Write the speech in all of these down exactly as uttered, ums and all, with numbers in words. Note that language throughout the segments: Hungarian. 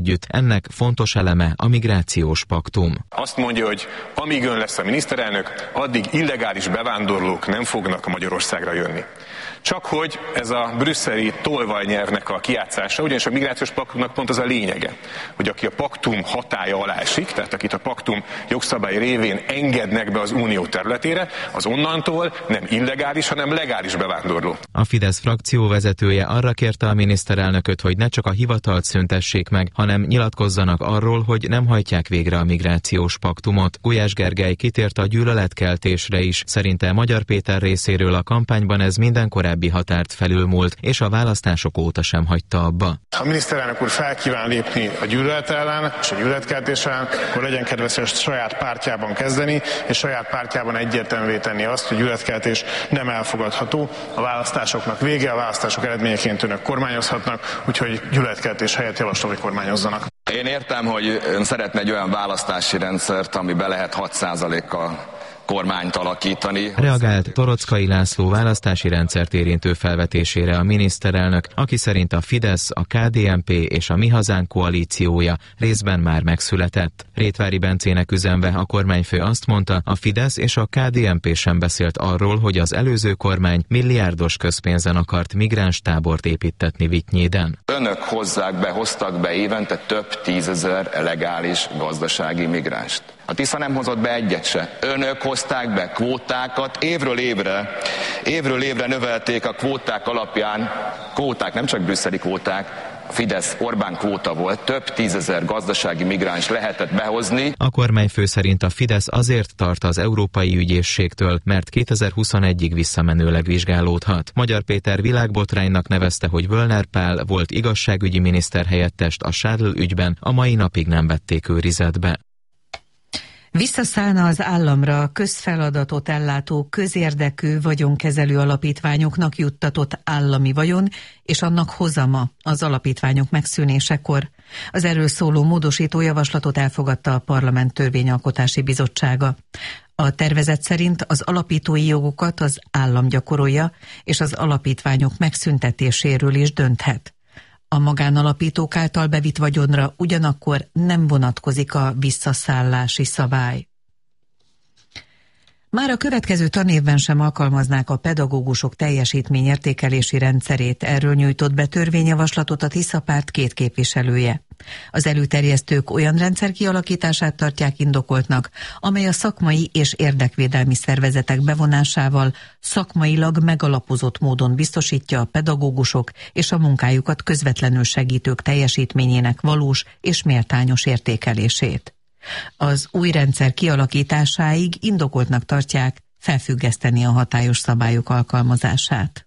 Együtt ennek fontos eleme a migrációs paktum. Azt mondja, hogy amíg ön lesz a miniszterelnök, addig illegális bevándorlók nem fognak Magyarországra jönni. Csak hogy ez a brüsszeli tolvajnyelvnek a kijátszása, ugyanis a migrációs paktumnak pont az a lényege, hogy aki a paktum hatálya alá esik, tehát akit a paktum jogszabály révén engednek be az unió területére, az onnantól nem illegális, hanem legális bevándorló. A Fidesz frakció vezetője arra kérte a miniszterelnököt, hogy ne csak a hivatalt szüntessék meg, hanem nyilatkozzanak arról, hogy nem hajtják végre a migrációs paktumot. Gulyás Gergely kitért a gyűlöletkeltésre is. Szerinte Magyar Péter részéről a kampányban ez minden korábbi határt felülmúlt, és a választások óta sem hagyta abba. Ha a miniszterelnök úr fel kíván lépni a gyűlölet ellen és a gyűlöletkeltés ellen, akkor legyen kedves a saját pártjában kezdeni, és saját pártjában egyértelművé tenni azt, hogy gyűlöletkeltés nem elfogadható. A választásoknak vége, a választások eredményeként önök kormányozhatnak, úgyhogy gyűlöletkeltés helyett javaslom, hogy kormányozzanak. Én értem, hogy ön szeretne egy olyan választási rendszert, amiben lehet hat százalékkal kormányt alakítani. Reagált Torockai László választási rendszert érintő felvetésére a miniszterelnök, aki szerint a Fidesz, a ká dé en pé és a Mi Hazánk koalíciója részben már megszületett. Rétvári Bencének üzenve a kormányfő azt mondta, a Fidesz és a ká dé en pé sem beszélt arról, hogy az előző kormány milliárdos közpénzen akart migránstábort építtetni Vitynyéden. Önök hozzák be, hoztak be évente több tízezer legális gazdasági migránst. A Tisza nem hozott be egyet se. Önök hozták be kvótákat, évről évre, évről évre növelték a kvóták alapján, kvóták, nem csak brüsszeli kvóták, a Fidesz Orbán kvóta volt, több tízezer gazdasági migráns lehetett behozni. A kormányfő szerint a Fidesz azért tart az Európai Ügyészségtől, mert kétezer-huszonegyig visszamenőleg vizsgálódhat. Magyar Péter világbotránynak nevezte, hogy Völner Pál volt igazságügyi miniszterhelyettest a Sádl ügyben, a mai napig nem vették őrizetbe. Visszaszállna az államra közfeladatot ellátó közérdekű vagyonkezelő alapítványoknak juttatott állami vagyon és annak hozama az alapítványok megszűnésekor. Az erről szóló módosító javaslatot elfogadta a Parlament Törvényalkotási Bizottsága. A tervezet szerint az alapítói jogokat az állam gyakorolja, és az alapítványok megszüntetéséről is dönthet. A magánalapítók által bevitt vagyonra ugyanakkor nem vonatkozik a visszaszállási szabály. Már a következő tanévben sem alkalmaznák a pedagógusok teljesítményértékelési rendszerét, erről nyújtott be törvényjavaslatot a Tisza párt két képviselője. Az előterjesztők olyan rendszer kialakítását tartják indokoltnak, amely a szakmai és érdekvédelmi szervezetek bevonásával szakmailag megalapozott módon biztosítja a pedagógusok és a munkájukat közvetlenül segítők teljesítményének valós és méltányos értékelését. Az új rendszer kialakításáig indokoltnak tartják felfüggeszteni a hatályos szabályok alkalmazását.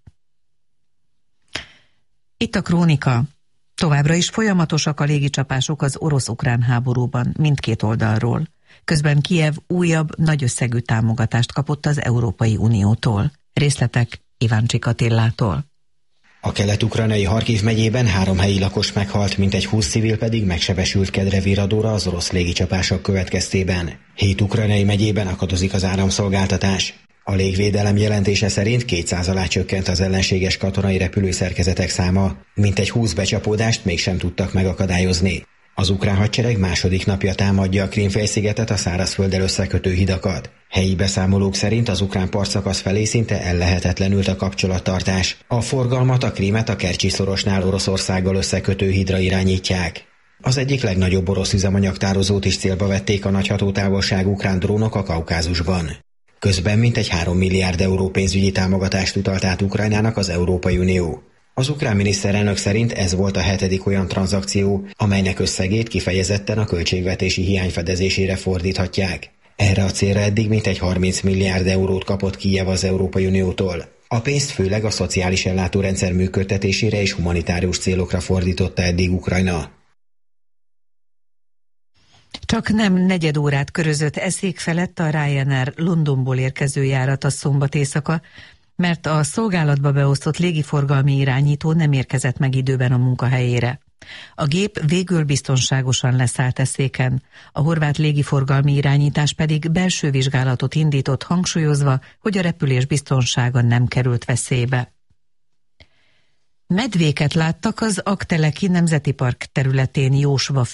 Itt a krónika. Továbbra is folyamatosak a légicsapások az orosz-ukrán háborúban mindkét oldalról. Közben Kijev újabb nagy összegű támogatást kapott az Európai Uniótól. Részletek Iváncsik Attillától. A kelet-ukrajnai Harkiv megyében három helyi lakos meghalt, mintegy húsz civil pedig megsebesült kedre Viradóra az orosz légicsapások következtében. Hét ukrajnai megyében akadozik az áramszolgáltatás. A légvédelem jelentése szerint kétszáz alá csökkent az ellenséges katonai repülőszerkezetek száma, mintegy húsz becsapódást mégsem tudtak megakadályozni. Az ukrán hadsereg második napja támadja a Krím-félszigetet, a szárazfölddel összekötő hidakat. Helyi beszámolók szerint az ukrán partszakasz felé szinte ellehetetlenült a kapcsolattartás. A forgalmat a Krímet a Kercsi-szorosnál Oroszországgal összekötő hídra irányítják. Az egyik legnagyobb orosz üzemanyagtározót is célba vették a nagy hatótávolságú ukrán drónok a Kaukázusban. Közben mintegy három milliárd euró pénzügyi támogatást utalt át Ukrajnának az Európai Unió. Az ukrán miniszterelnök szerint ez volt a hetedik olyan tranzakció, amelynek összegét kifejezetten a költségvetési hiány fedezésére fordíthatják. Erre a célra eddig mintegy harminc milliárd eurót kapott Kijev az Európai Uniótól. A pénzt főleg a szociális ellátórendszer működtetésére és humanitárius célokra fordította eddig Ukrajna. Csak nem negyed órát körözött eszék felett a Ryanair Londonból érkező járata szombat éjszaka, mert a szolgálatba beosztott légiforgalmi irányító nem érkezett meg időben a munkahelyére. A gép végül biztonságosan leszállt eszéken, a horvát légiforgalmi irányítás pedig belső vizsgálatot indított, hangsúlyozva, hogy a repülés biztonsága nem került veszélybe. Medvéket láttak az Aggteleki Nemzeti Park területén Jósva